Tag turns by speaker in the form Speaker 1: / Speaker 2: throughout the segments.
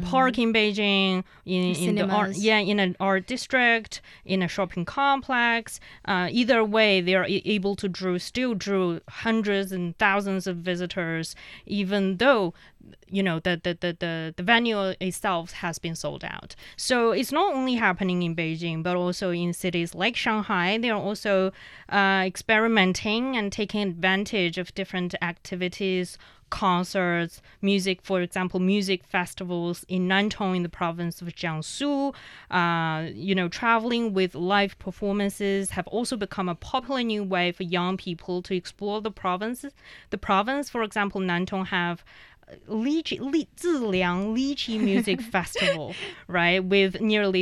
Speaker 1: park in Beijing, in the art,
Speaker 2: Cinemas.
Speaker 1: in an art district, in a shopping complex. Either way, they are able to still draw hundreds and thousands of visitors, even though the venue itself has been sold out. So it's not only happening in Beijing, but also in cities like Shanghai. They are also experimenting and taking advantage of different activities, concerts, music, for example, music festivals in Nantong in the province of Jiangsu. Traveling with live performances have also become a popular new way for young people to explore the province. The province, for example, Nantong have Ziliang Lychee Music Festival, right, with nearly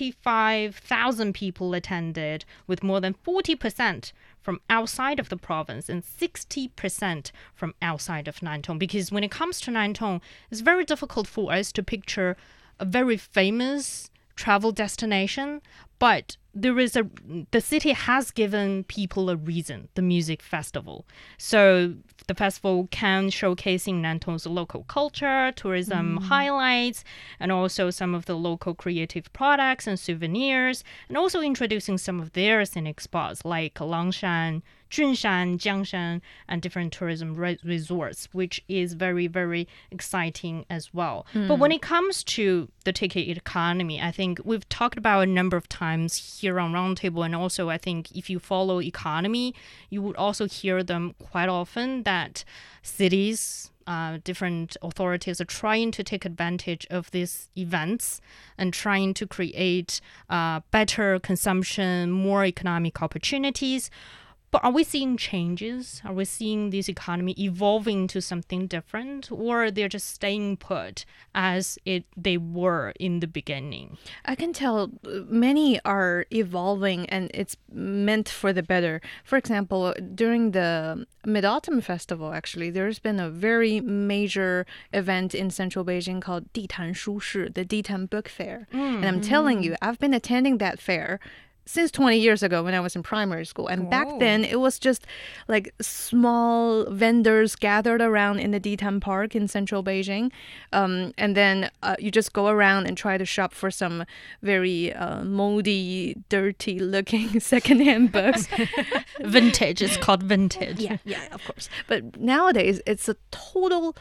Speaker 1: 35,000 people attended, with more than 40% from outside of the province and 60% from outside of Nantong. Because when it comes to Nantong, it's very difficult for us to picture a very famous travel destination, but the city has given people a reason, the music festival. So the festival can showcasing Nantong's local culture, tourism highlights, and also some of the local creative products and souvenirs, and also introducing some of their scenic spots like Langshan, Junshan, Jiangshan, and different tourism resorts, which is very, very exciting as well. But when it comes to the ticket economy, I think we've talked about a number of times here on Roundtable, and also I think if you follow economy, you would also hear them quite often that cities, different authorities are trying to take advantage of these events and trying to create better consumption, more economic opportunities. But are we seeing changes? Are we seeing this economy evolving to something different, or they're just staying put as they were in the beginning?
Speaker 2: I can tell many are evolving, and it's meant for the better. For example, during the Mid-Autumn Festival, actually, there's been a very major event in central Beijing called Ditan Shushi, the Ditan Book Fair. And I'm telling you, I've been attending that fair since 20 years ago when I was in primary school. And back then, it was just like small vendors gathered around in the Ditan Park in central Beijing. And then you just go around and try to shop for some very moldy, dirty-looking secondhand books.
Speaker 1: Vintage. It's called vintage.
Speaker 2: Yeah, of course. But nowadays, it's a total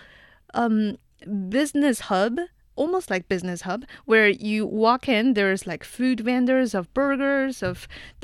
Speaker 2: business hub, almost like business hub, where you walk in, there's like food vendors of burgers, of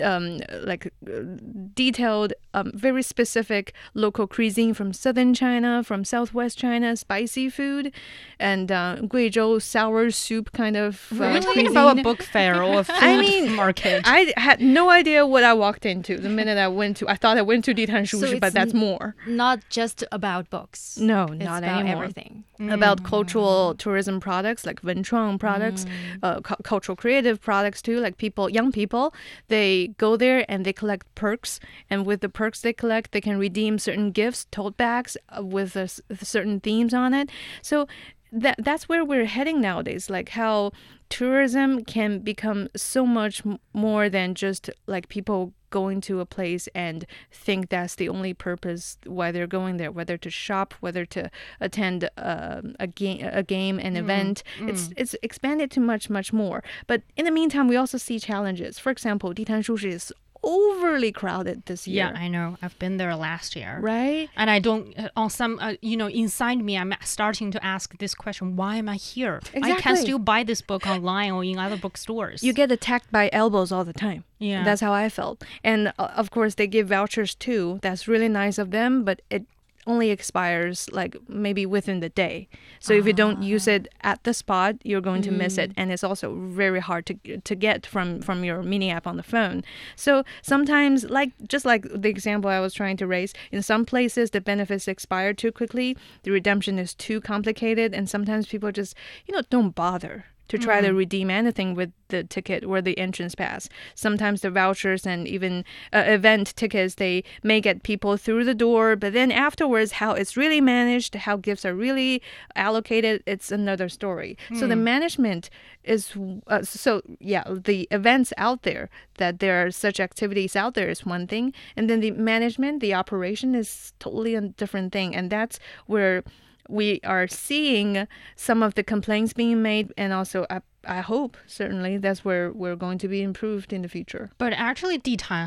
Speaker 2: detailed, very specific local cuisine from southern China, from southwest China, spicy food, and Guizhou sour soup kind of
Speaker 1: We're talking
Speaker 2: cuisine.
Speaker 1: about a book fair or a food market.
Speaker 2: I had no idea what I walked into the minute I went to. I thought I went to Ditan Shushi,
Speaker 3: So
Speaker 2: but that's more.
Speaker 3: Not just about books.
Speaker 2: No,
Speaker 3: It's
Speaker 2: not
Speaker 3: about
Speaker 2: anymore.
Speaker 3: everything.
Speaker 2: About cultural tourism products like Wenchuang products, cultural creative products too. Like young people, they go there and they collect perks, and with the perks they collect, they can redeem certain gifts, tote bags with certain themes on it. So that's where we're heading nowadays. Like how tourism can become so much more than just like people going to a place and think that's the only purpose why they're going there, whether to shop, whether to attend a game, an event. It's expanded to much, much more. But in the meantime, we also see challenges. For example, Ditan Shushi is overly crowded this year.
Speaker 1: Yeah, I know. I've been there last year.
Speaker 2: Right?
Speaker 1: And I don't, on some, inside me, I'm starting to ask this question, why am I here? I can
Speaker 2: Exactly.
Speaker 1: still buy this book online or in other bookstores.
Speaker 2: You get attacked by elbows all the time.
Speaker 1: Yeah.
Speaker 2: That's how I felt. And of course, they give vouchers too. That's really nice of them, but it only expires like maybe within the day. So if you don't use it at the spot, you're going to miss it. And it's also very hard to get from your mini app on the phone. So sometimes, just like the example I was trying to raise, in some places the benefits expire too quickly, the redemption is too complicated, and sometimes people just, don't bother to try to redeem anything with the ticket or the entrance pass. Sometimes the vouchers and even event tickets, they may get people through the door, but then afterwards, how it's really managed, how gifts are really allocated, it's another story. So the management is, the events out there, that there are such activities out there is one thing, and then the management, the operation is totally a different thing. And that's where we are seeing some of the complaints being made, and also I hope certainly that's where we're going to be improved in the future.
Speaker 1: But actually,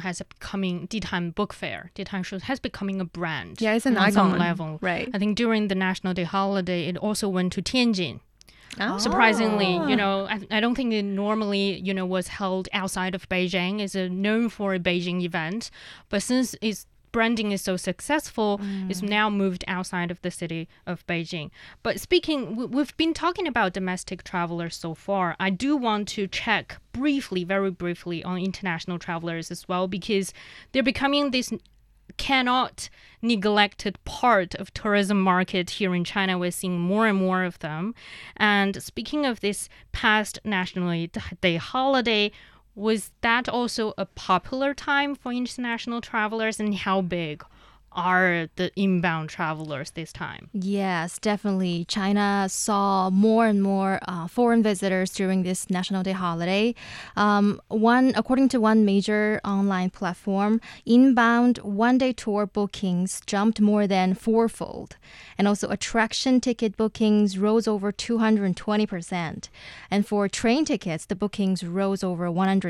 Speaker 1: Ditan Book Fair, Ditan Show has becoming a brand.
Speaker 2: Yeah, it's an
Speaker 1: on
Speaker 2: icon.
Speaker 1: some level.
Speaker 2: Right.
Speaker 1: I think during the National Day holiday, it also went to Tianjin. Surprisingly, I don't think it normally, was held outside of Beijing. It's known for a Beijing event, but since its branding is so successful, it's now moved outside of the city of Beijing. But we've been talking about domestic travelers so far. I do want to check very briefly on international travelers as well, because they're becoming this cannot neglected part of tourism market here in China. We're seeing more and more of them. And speaking of this past National Day holiday, was that also a popular time for international travelers, and how big are the inbound travelers this time?
Speaker 3: Yes, definitely. China saw more and more foreign visitors during this National Day holiday. According to one major online platform, inbound one-day tour bookings jumped more than fourfold. And also attraction ticket bookings rose over 220%. And for train tickets, the bookings rose over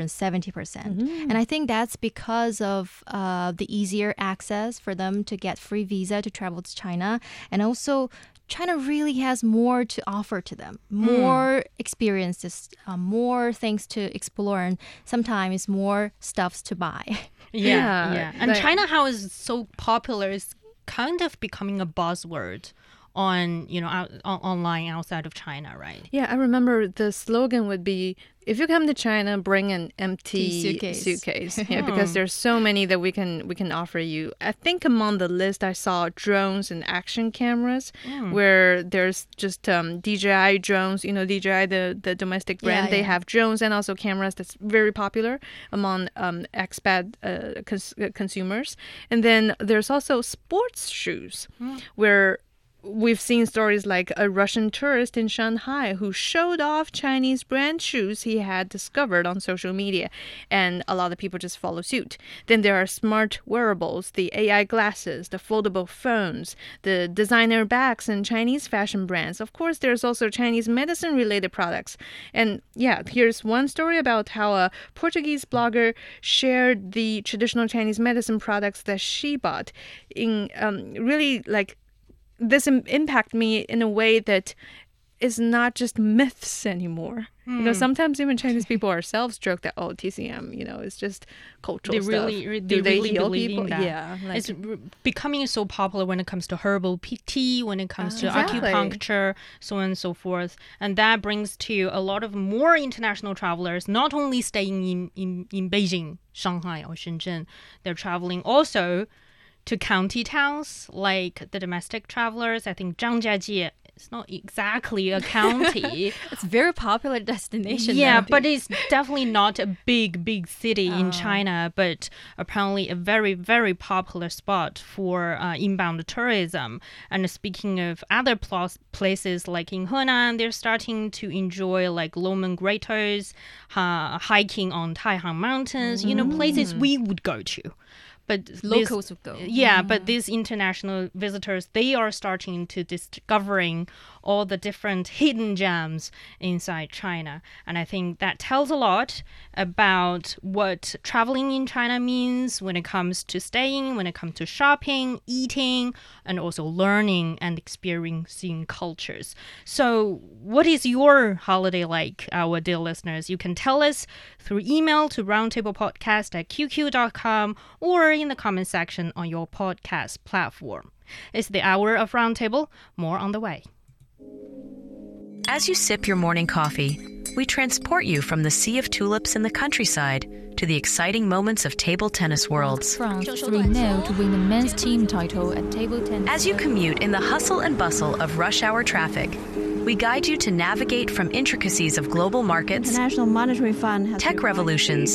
Speaker 3: 170%. And I think that's because of the easier access for them to get free visa to travel to China. And also, China really has more to offer to them, more experiences, more things to explore, and sometimes more stuffs to buy.
Speaker 1: Yeah. And China, how is so popular, is kind of becoming a buzzword on, online outside of China, right?
Speaker 2: Yeah, I remember the slogan would be, if you come to China, bring an empty suitcase. Yeah, because there's so many that we can offer you. I think among the list I saw drones and action cameras, where there's just DJI drones. DJI, the domestic brand, they have drones and also cameras that's very popular among expat consumers. And then there's also sports shoes, where we've seen stories like a Russian tourist in Shanghai who showed off Chinese brand shoes he had discovered on social media, and a lot of people just follow suit. Then there are smart wearables, the AI glasses, the foldable phones, the designer bags, and Chinese fashion brands. Of course, there's also Chinese medicine-related products. And yeah, here's one story about how a Portuguese blogger shared the traditional Chinese medicine products that she bought in really like this impact me in a way that is not just myths anymore. Sometimes even Chinese people ourselves joke that, TCM, it's just cultural stuff.
Speaker 1: Do they
Speaker 2: heal
Speaker 1: believe
Speaker 2: people?
Speaker 1: in that?
Speaker 2: Yeah.
Speaker 1: It's becoming so popular when it comes to herbal tea, when it comes to acupuncture, so on and so forth. And that brings to a lot of more international travelers, not only staying in Beijing, Shanghai, or Shenzhen, they're traveling also to county towns, like the domestic travelers. I think Zhangjiajie, it's not exactly a county.
Speaker 3: It's a very popular destination.
Speaker 1: Yeah, but it's definitely not a big city in China, but apparently a very, very popular spot for inbound tourism. And speaking of other places like in Henan, they're starting to enjoy like Lomen Grottoes, hiking on Taihang Mountains, places we would go to. But
Speaker 3: locals would go.
Speaker 1: Yeah, but these international visitors, they are starting to discovering all the different hidden gems inside China. And I think that tells a lot about what traveling in China means when it comes to staying, when it comes to shopping, eating, and also learning and experiencing cultures. So what is your holiday like, our dear listeners? You can tell us through email to roundtablepodcast@qq.com or in the comment section on your podcast platform. It's the hour of Roundtable. More on the way.
Speaker 4: As you sip your morning coffee, we transport you from the sea of tulips in the countryside to the exciting moments of table tennis worlds.
Speaker 5: France 3-0 to win the men's team title at table tennis.
Speaker 4: As you commute in the hustle and bustle of rush hour traffic, we guide you to navigate from intricacies of global markets,
Speaker 6: International Monetary Fund has
Speaker 4: tech revolutions,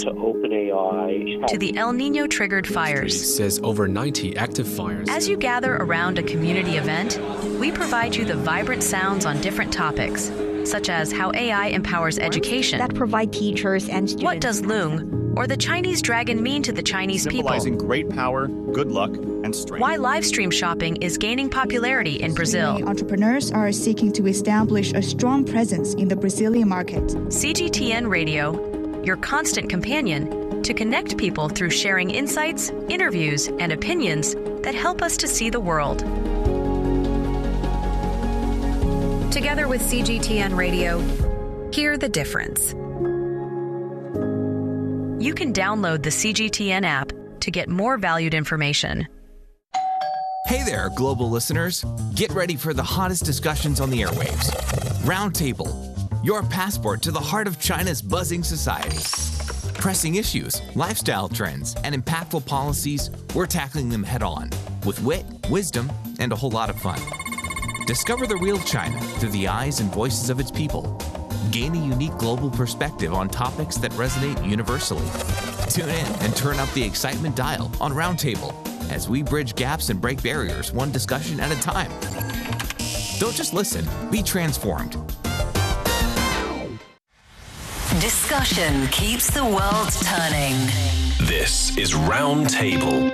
Speaker 4: to the El Nino-triggered fires.
Speaker 7: Says over 90 active fires.
Speaker 4: As you gather around a community event, we provide you the vibrant sounds on different topics, such as how AI empowers education.
Speaker 6: that provide teachers and students.
Speaker 4: What does Loong, Or the Chinese dragon mean to the Chinese people?
Speaker 6: Symbolizing great power, good luck, and strength.
Speaker 4: Why live stream shopping is gaining popularity in Brazil.
Speaker 8: Entrepreneurs are seeking to establish a strong presence in the Brazilian market.
Speaker 4: CGTN Radio, your constant companion to connect people through sharing insights, interviews, and opinions that help us to see the world. Together with CGTN Radio, hear the difference. You can download the CGTN app to get more valued information.
Speaker 9: Hey there, global listeners. Get ready for the hottest discussions on the airwaves. Roundtable, your passport to the heart of China's buzzing society. Pressing issues, lifestyle trends, and impactful policies, we're tackling them head on with wit, wisdom, and a whole lot of fun. Discover the real China through the eyes and voices of its people. Gain a unique global perspective on topics that resonate universally. Tune in and turn up the excitement dial on Roundtable as we bridge gaps and break barriers one discussion at a time. Don't just listen, be transformed.
Speaker 10: Discussion keeps the world turning.
Speaker 11: This is Roundtable.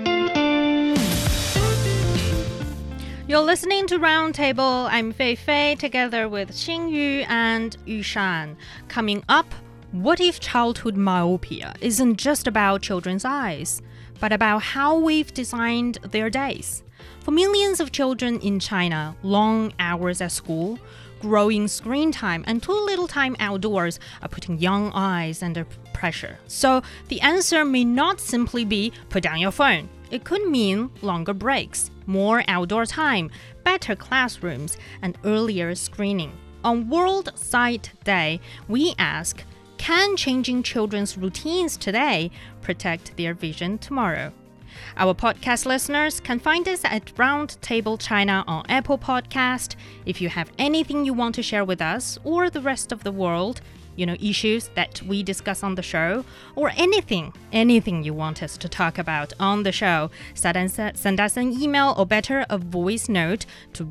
Speaker 1: You're listening to Roundtable. I'm Fei Fei, together with Xingyu and Yushan. Coming up, what if childhood myopia isn't just about children's eyes, but about how we've designed their days? For millions of children in China, long hours at school, growing screen time, and too little time outdoors are putting young eyes under pressure. So the answer may not simply be put down your phone. It could mean longer breaks, more outdoor time, better classrooms, and earlier screening. On World Sight Day, we ask, can changing children's routines today protect their vision tomorrow? Our podcast listeners can find us at Roundtable China on Apple Podcast. If you have anything you want to share with us or the rest of the world, issues that we discuss on the show, or anything you want us to talk about on the show, send us an email or better, a voice note to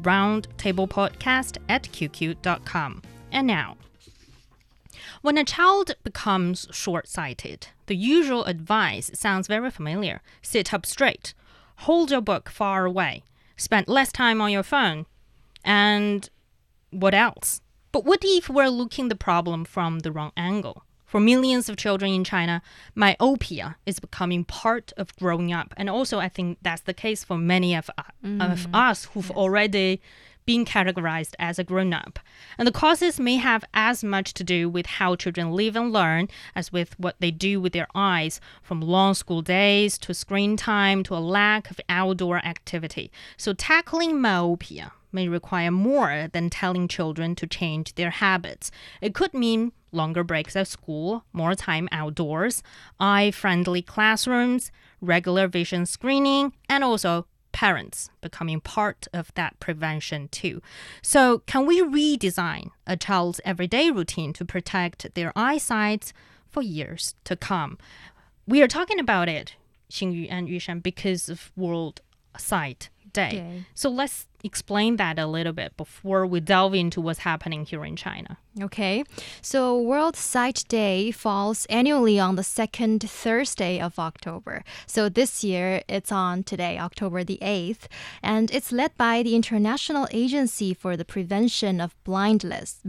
Speaker 1: roundtablepodcast@qq.com. And now, when a child becomes short-sighted, the usual advice sounds very familiar. Sit up straight, hold your book far away, spend less time on your phone, and what else? But what if we're looking the problem from the wrong angle? For millions of children in China, myopia is becoming part of growing up. And also, I think that's the case for many of us who've already been categorized as a grown-up. And the causes may have as much to do with how children live and learn as with what they do with their eyes, from long school days to screen time to a lack of outdoor activity. So tackling myopia may require more than telling children to change their habits. It could mean longer breaks at school, more time outdoors, eye-friendly classrooms, regular vision screening, and also parents becoming part of that prevention too. So can we redesign a child's everyday routine to protect their eyesight for years to come? We are talking about it, Xingyu and Yushan, because of World Sight Day. So let's explain that a little bit before we delve into what's happening here in China.
Speaker 3: Okay, so World Sight Day falls annually on the second Thursday of October. So this year it's on today, October the 8th, and it's led by the International Agency for the Prevention of Blindness.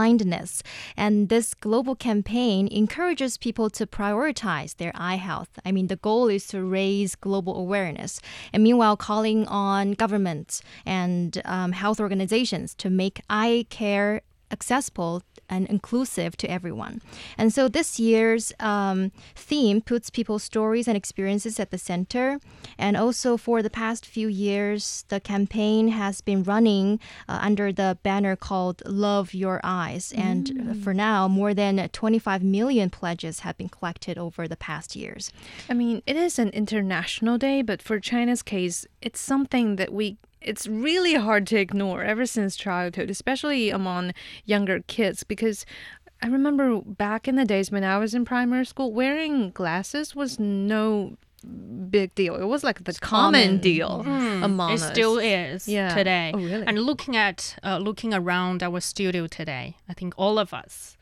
Speaker 3: And this global campaign encourages people to prioritize their eye health. I mean, the goal is to raise global awareness, and meanwhile calling on governments and health organizations to make eye care accessible and inclusive to everyone. And so this year's theme puts people's stories and experiences at the center. And also for the past few years, the campaign has been running under the banner called Love Your Eyes. And for now, more than 25 million pledges have been collected over the past years.
Speaker 2: I mean, it is an international day, but for China's case, it's something that it's really hard to ignore ever since childhood, especially among younger kids, because I remember back in the days when I was in primary school, wearing glasses was no big deal. It was like the common deal among us.
Speaker 1: It still is today.
Speaker 2: Oh, really?
Speaker 1: And looking around our studio today, I think all of us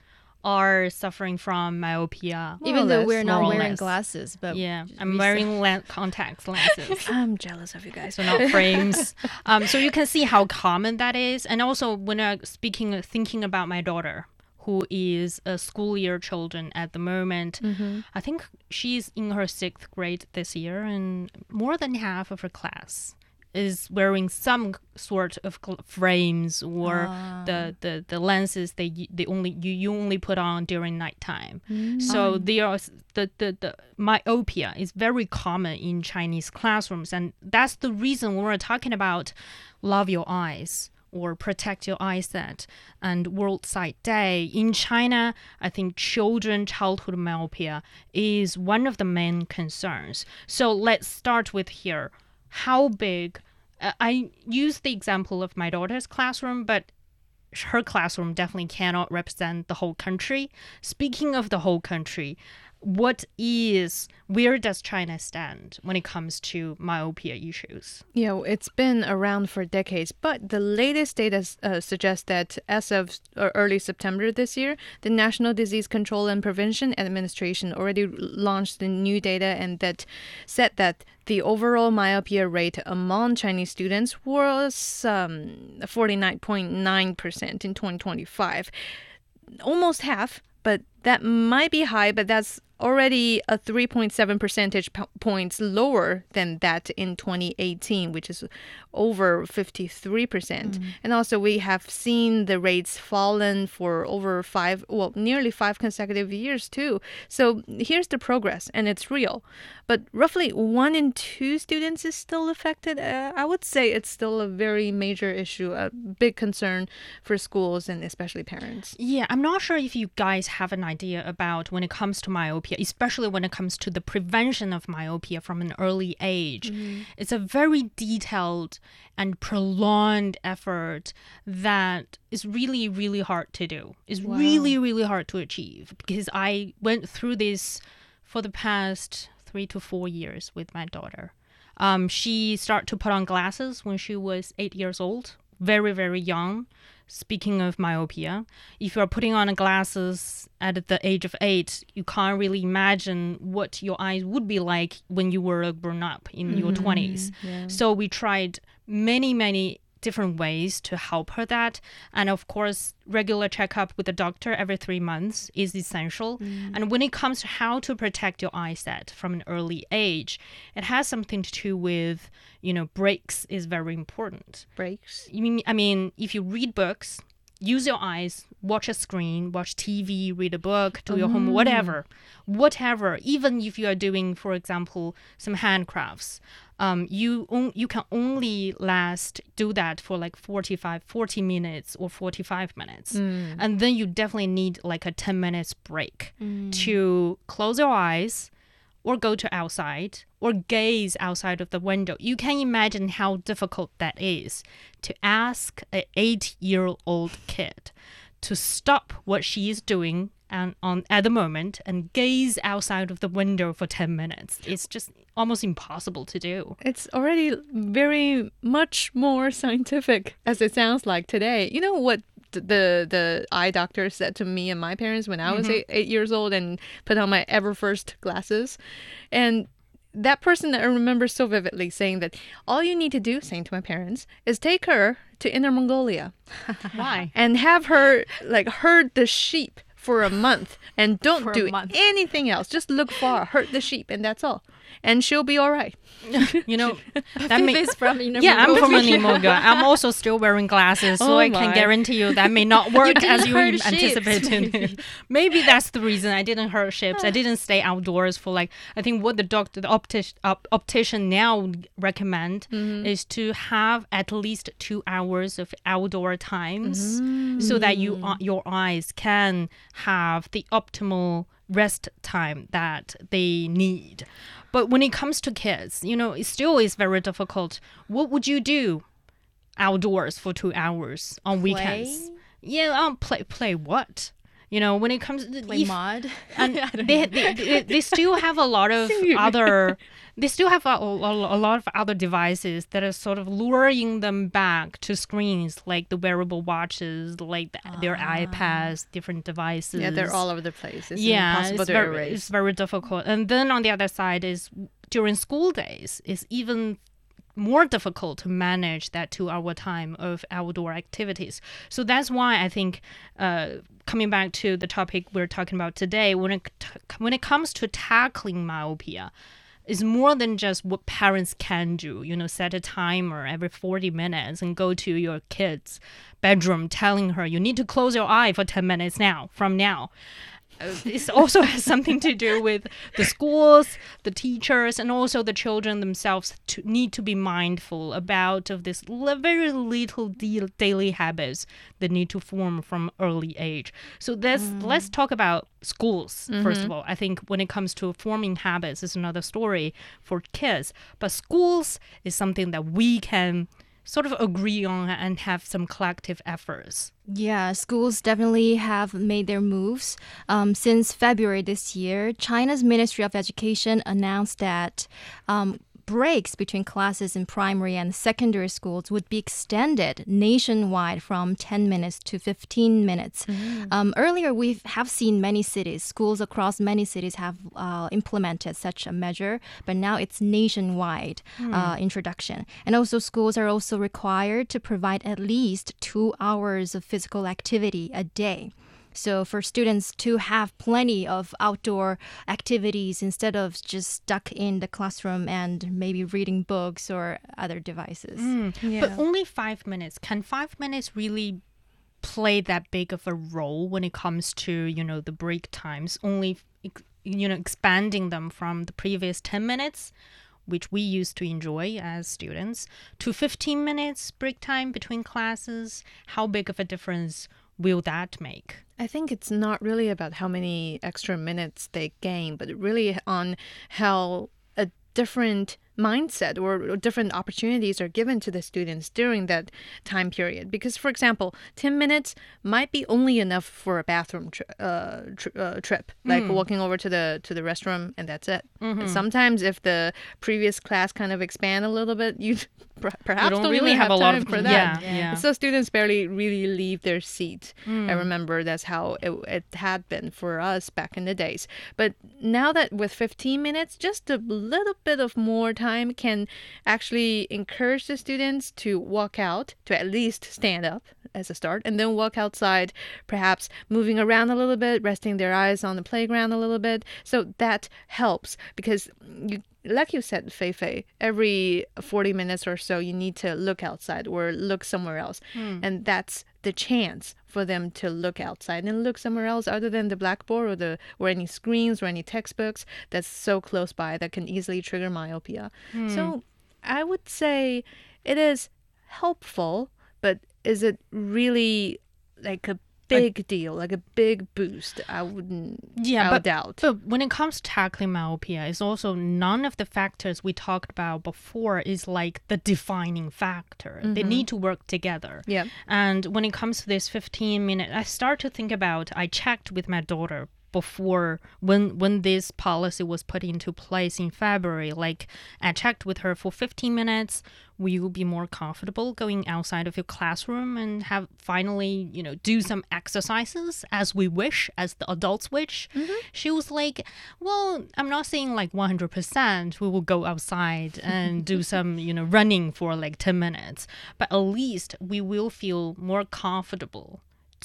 Speaker 1: are suffering from myopia.
Speaker 3: Even though we're not
Speaker 1: more or
Speaker 3: wearing
Speaker 1: less.
Speaker 3: glasses, but
Speaker 1: Yeah, I'm wearing contact lenses.
Speaker 2: I'm jealous of you guys.
Speaker 1: So not frames. So you can see how common that is. And also when I'm thinking about my daughter, who is a school year children at the moment, I think she's in her 6th grade this year, and more than half of her class is wearing some sort of frames or the lenses you only put on during nighttime. So the myopia is very common in Chinese classrooms, and that's the reason when we're talking about love your eyes or protect your eyesight and World Sight Day. In China, I think childhood myopia is one of the main concerns. So let's start with here. How big? I use the example of my daughter's classroom, but her classroom definitely cannot represent the whole country. Speaking of the whole country, where does China stand when it comes to myopia issues?
Speaker 2: Yeah, it's been around for decades, but the latest data suggests that as of early September this year, the National Disease Control and Prevention Administration already launched the new data, and that said that the overall myopia rate among Chinese students was 49.9% in 2025. Almost half, but that might be high, but that's already a 3.7 percentage points lower than that in 2018, which is over 53%. And also we have seen the rates fallen for nearly 5 consecutive years too. So here's the progress, and it's real. But roughly 1 in 2 students is still affected. I would say it's still a very major issue, a big concern for schools and especially parents.
Speaker 1: Yeah, I'm not sure if you guys have an idea about when it comes to myopia, especially when it comes to the prevention of myopia from an early age. It's a very detailed and prolonged effort that is really, really hard to do. It's really, really hard to achieve, because I went through this for the past 3 to 4 years with my daughter. She started to put on glasses when she was 8 years old, very, very young. Speaking of myopia, if you're putting on glasses at the age of 8, you can't really imagine what your eyes would be like when you were grown up in your 20s. Yeah. So we tried many, many different ways to help her that. And of course, regular checkup with the doctor every 3 months is essential. And when it comes to how to protect your eyesight from an early age, it has something to do with, breaks is very important.
Speaker 2: Breaks?
Speaker 1: I mean, if you read books, use your eyes, watch a screen, watch TV, read a book, do your homework, whatever. Even if you are doing, for example, some handcrafts, you can only do that for like 40 minutes or 45 minutes. And then you definitely need like a 10 minutes break to close your eyes or go to outside or gaze outside of the window. You can imagine how difficult that is to ask an 8-year-old kid to stop what she is doing at the moment and gaze outside of the window for 10 minutes. It's just almost impossible to do.
Speaker 2: It's already very much more scientific as it sounds like today. You know what the eye doctor said to me and my parents when I was 8 years old and put on my ever first glasses? And that person, I remember so vividly saying that all you need to do, saying to my parents, is take her to Inner Mongolia.
Speaker 1: Why?
Speaker 2: And have her herd the sheep for a month and don't do anything else. Just look far, herd the sheep, and that's all. And she'll be all right.
Speaker 1: That makes from I'm from Inner Mongolia. I'm also still wearing glasses, so I can guarantee you that may not work as you anticipated. Maybe that's the reason I didn't herd sheep. I didn't stay outdoors for I think what the optician now recommend is to have at least 2 hours of outdoor times so that your eyes can have the optimal rest time that they need. But when it comes to kids, it still is very difficult. What would you do outdoors for 2 hours on weekends? Yeah, play what? You know, when it comes to
Speaker 3: Play mud.
Speaker 1: and they still have a lot of other. They still have a lot of other devices that are sort of luring them back to screens, like the wearable watches, like their iPads, different devices.
Speaker 2: Yeah, they're all over the place. It's impossible to erase.
Speaker 1: It's very difficult. And then on the other side is during school days, it's even more difficult to manage that 2-hour time of outdoor activities. So that's why I think, coming back to the topic we're talking about today, when it comes to tackling myopia, is more than just what parents can do. You know, set a timer every 40 minutes and go to your kid's bedroom telling her you need to close your eye for 10 minutes from now. It also has something to do with the schools, the teachers, and also the children themselves need to be mindful about of this very little daily habits that need to form from early age. So let's talk about schools, first of all. I think when it comes to forming habits, is another story for kids. But schools is something that we can sort of agree on and have some collective efforts.
Speaker 3: Yeah, schools definitely have made their moves. Since February this year, China's Ministry of Education announced that breaks between classes in primary and secondary schools would be extended nationwide from 10 minutes to 15 minutes. Earlier, we have seen many cities, schools across many cities have implemented such a measure, but now it's nationwide introduction. And also schools are also required to provide at least 2 hours of physical activity a day. So for students to have plenty of outdoor activities instead of just stuck in the classroom and maybe reading books or other devices.
Speaker 1: But only 5 minutes. Can 5 minutes really play that big of a role when it comes to, you know, the break times? Only, you know, expanding them from the previous 10 minutes, which we used to enjoy as students, to 15 minutes break time between classes. How big of a difference will that make?
Speaker 2: I think it's not really about how many extra minutes they gain, but really on how a different mindset or different opportunities are given to the students during that time period. Because, for example, 10 minutes might be only enough for a bathroom trip, like walking over to the restroom, and that's it. And sometimes if the previous class kind of expand a little bit, you perhaps don't really have a lot of for that.
Speaker 1: Yeah.
Speaker 2: So students barely really leave their seat. I remember that's how it had been for us back in the days. But now that with 15 minutes, just a little bit of more time can actually encourage the students to walk out, to at least stand up as a start, and then walk outside, perhaps moving around a little bit, resting their eyes on the playground a little bit. So that helps because like you said, Fei, every 40 minutes or so, you need to look outside or look somewhere else. And that's the chance for them to look outside and look somewhere else other than the blackboard or any screens or any textbooks that's so close by that can easily trigger myopia. So I would say it is helpful, but is it really like a big deal, like a big boost? I would doubt.
Speaker 1: But when it comes to tackling myopia, it's also none of the factors we talked about before is like the defining factor. They need to work together.
Speaker 2: Yeah.
Speaker 1: And when it comes to this 15-minute, I start to think about, I checked with my daughter before when this policy was put into place in February. Like, I checked with her for 15 minutes. Will you be more comfortable going outside of your classroom and have finally, you know, do some exercises as we wish, as the adults wish? She was like, well, I'm not saying like 100% we will go outside and do some, you know, running for like 10 minutes, but at least we will feel more comfortable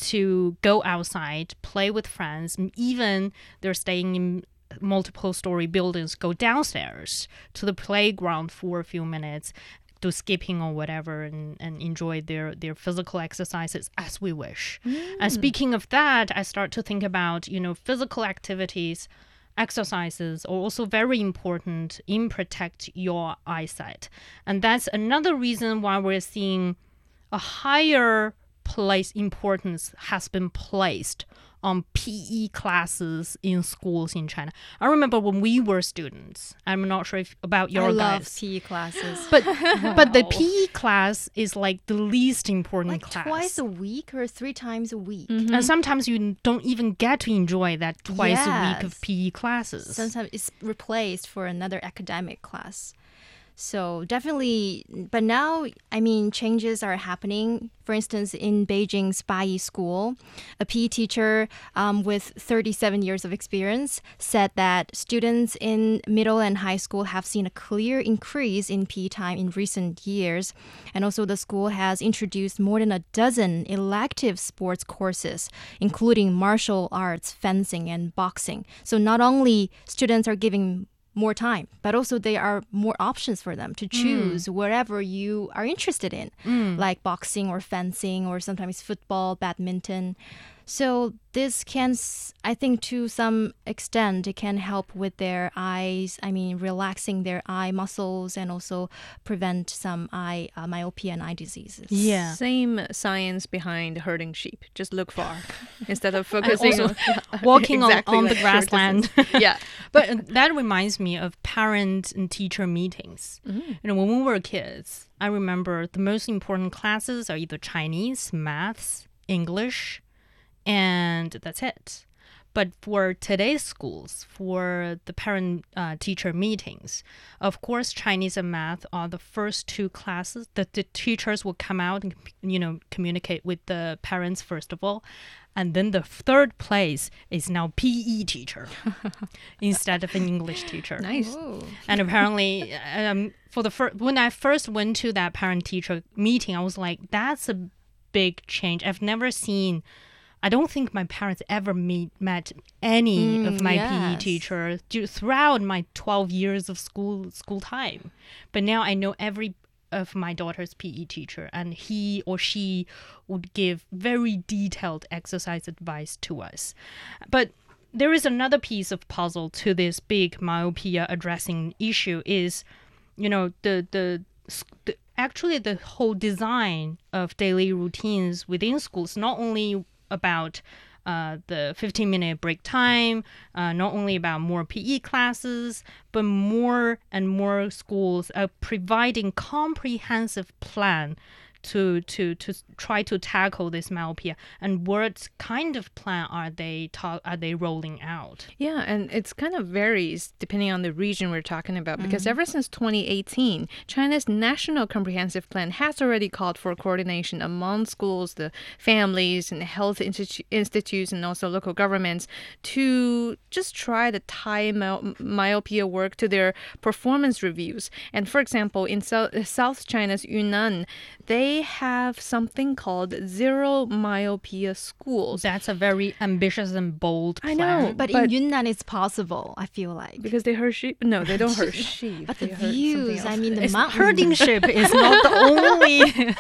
Speaker 1: to go outside, play with friends, even they're staying in multiple story buildings, go downstairs to the playground for a few minutes, do skipping or whatever, and enjoy their physical exercises as we wish. And speaking of that, I start to think about, you know, physical activities, exercises are also very important in protect your eyesight. And that's another reason why we're seeing a higher importance has been placed on PE classes in schools in China. I remember when we were students. I'm not sure about your
Speaker 3: I
Speaker 1: guys.
Speaker 3: love PE classes.
Speaker 1: But the PE class is like the least important class.
Speaker 3: Twice a week or 3 times a week.
Speaker 1: And sometimes you don't even get to enjoy that twice a week of PE classes.
Speaker 3: Sometimes it's replaced for another academic class. So definitely, but now, I mean, changes are happening. For instance, in Beijing's Baiyi School, a PE teacher with 37 years of experience said that students in middle and high school have seen a clear increase in PE time in recent years. And also the school has introduced more than a dozen elective sports courses, including martial arts, fencing, and boxing. So not only students are giving more time, but also there are more options for them to choose wherever you are interested in, like boxing or fencing or sometimes football, badminton. So this can, I think, to some extent, it can help with their eyes. I mean, relaxing their eye muscles and also prevent some eye myopia and eye diseases.
Speaker 1: Yeah.
Speaker 2: Same science behind herding sheep. Just look far instead of focusing on
Speaker 1: walking
Speaker 2: exactly
Speaker 1: on the
Speaker 2: like
Speaker 1: grassland.
Speaker 2: Yeah.
Speaker 1: But that reminds me of parent and teacher meetings. You know, when we were kids, I remember the most important classes are either Chinese, maths, English, and that's it. But for today's schools, for the parent-teacher meetings, of course, Chinese and math are the first 2 classes that the teachers will come out and, you know, communicate with the parents first of all. And then the third place is now PE teacher instead of an English teacher.
Speaker 2: Nice.
Speaker 3: Ooh.
Speaker 1: And apparently, when I first went to that parent-teacher meeting, I was like, that's a big change. I've never seen... I don't think my parents ever met any of my PE teachers throughout my 12 years of school time. But now I know every of my daughter's PE teacher, and he or she would give very detailed exercise advice to us. But there is another piece of puzzle to this big myopia addressing issue is, you know, actually the whole design of daily routines within schools, not only about the 15-minute break time, not only about more PE classes, but more and more schools are providing comprehensive plan to try to tackle this myopia. And what kind of plan are they rolling out?
Speaker 2: Yeah, and it's kind of varies depending on the region we're talking about, because ever since 2018, China's National Comprehensive Plan has already called for coordination among schools, the families, and health institutes, and also local governments to just try to tie myopia work to their performance reviews. And for example, in South China's Yunnan, they have something called zero myopia schools.
Speaker 1: That's a very ambitious and bold plan.
Speaker 2: I know,
Speaker 3: But in Yunnan, it's possible, I feel like.
Speaker 2: Because they herd sheep? No, they don't herd sheep.
Speaker 3: But
Speaker 2: they
Speaker 3: the
Speaker 2: herd
Speaker 3: views,
Speaker 2: something
Speaker 3: I
Speaker 2: else.
Speaker 3: mean, the mountains.
Speaker 1: Herding sheep is not the only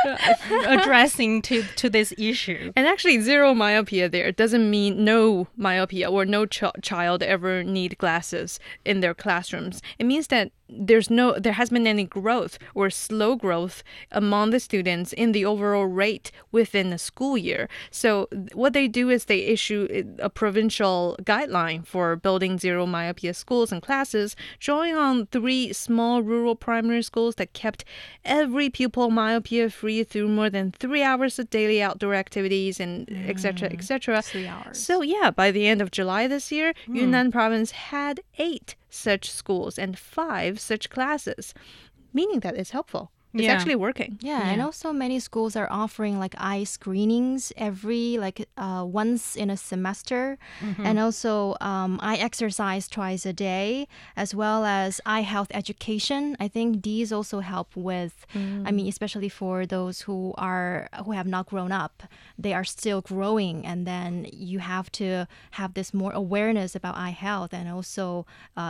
Speaker 1: addressing to this issue.
Speaker 2: And actually, zero myopia there doesn't mean no myopia or no child ever need glasses in their classrooms. It means that there hasn't been any growth or slow growth among the students in the overall rate within the school year. So what they do is they issue a provincial guideline for building zero myopia schools and classes, drawing on 3 small rural primary schools that kept every pupil myopia free through more than 3 hours of daily outdoor activities and etc. etc.
Speaker 3: 3 hours.
Speaker 2: So yeah, by the end of July this year, Yunnan province had 8 such schools and 5 such classes, meaning that it's helpful. It's actually working.
Speaker 3: Yeah, and also many schools are offering like eye screenings every once in a semester, and also eye exercise twice a day, as well as eye health education. I think these also help with, I mean, especially for those who have not grown up, they are still growing, and then you have to have this more awareness about eye health, and also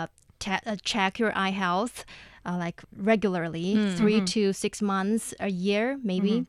Speaker 3: check your eye health. Like regularly, 3 to 6 months a year, maybe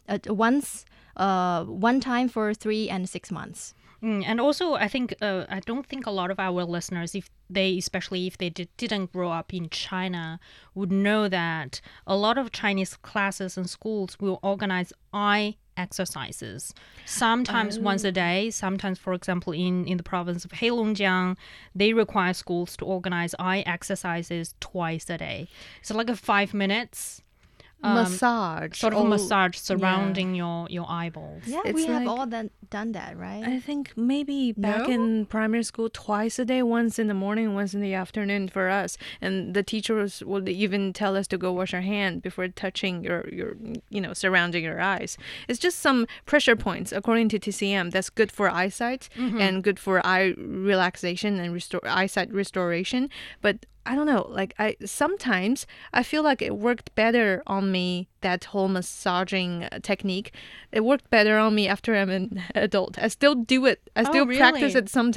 Speaker 3: one time for 3 and 6 months.
Speaker 1: And also, I think I don't think a lot of our listeners, especially if they didn't grow up in China, would know that a lot of Chinese classes and schools will organize eye exercises. Sometimes once a day, sometimes, for example, in the province of Heilongjiang, they require schools to organize eye exercises twice a day. So like a 5 minutes
Speaker 2: massage.
Speaker 1: Sort of a massage surrounding your eyeballs.
Speaker 3: Yeah,
Speaker 2: It's
Speaker 3: we have
Speaker 2: like-
Speaker 3: all done that, right?
Speaker 2: I think maybe back
Speaker 3: No?
Speaker 2: in primary school, twice a day, once in the morning, once in the afternoon for us. And the teachers would even tell us to go wash our hand before touching your surrounding your eyes. It's just some pressure points, according to TCM, that's good for eyesight and good for eye relaxation and eyesight restoration. But I don't know, like sometimes I feel like it worked better on me, that whole massaging technique. It worked better on me after I'm an adult. I still do it. I still practice
Speaker 1: really?
Speaker 2: it sometimes.